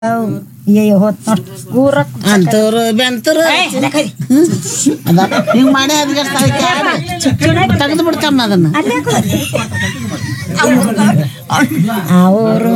ಹೊತ್ತು ಊರ ಅಂತವ್ರು ಬೆಂತರು ಹಿಂಗ್ ಮಾಡಿ ತೆಗೆದು ಬಿಡ್ತಮ್ಮ ಅದನ್ನ ಅವರು